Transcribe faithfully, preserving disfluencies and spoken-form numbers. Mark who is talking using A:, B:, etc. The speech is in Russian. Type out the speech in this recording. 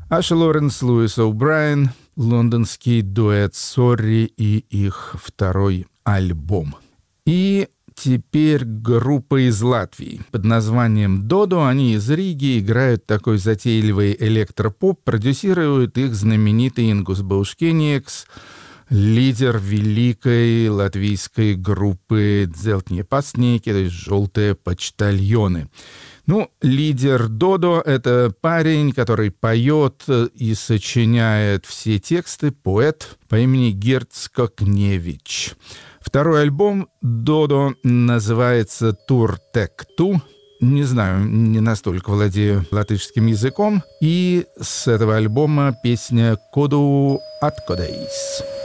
A: Аш Лоренс, Луис О'Брайен, лондонский дуэт «Сорри» и их второй альбом. И теперь группа из Латвии под названием «Додо». Они из Риги, играют такой затейливый электропоп. Продюсирует их знаменитый Ингус Баушкениекс, лидер великой латвийской группы «Дзелтние пастники», то есть «Желтые почтальоны». Ну, лидер Додо — это парень, который поет и сочиняет все тексты, поэт по имени Герц Кокневич. Второй альбом Додо называется «Тур Тек Ту». Не знаю, не настолько владею латышским языком. И с этого альбома песня «Коду Аткодейс».